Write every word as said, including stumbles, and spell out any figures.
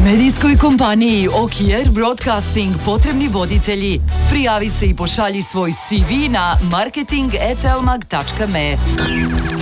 Medijskoj kompaniji Okier Broadcasting potrebni voditelji. Prijavi se i pošalji svoj C V na marketing at elmag tačka me.